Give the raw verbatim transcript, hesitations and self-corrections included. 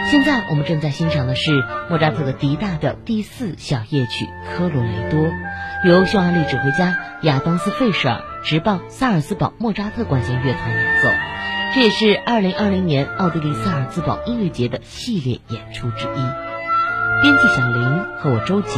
现在我们正在欣赏的是莫扎特的 D 大调第四小夜曲《科罗雷多》，由匈牙利指挥家亚当斯·费舍尔执棒萨尔茨堡莫扎特管弦乐团演奏。这也是二零二零年奥地利萨尔茨堡音乐节的系列演出之一。编辑小林和我周琦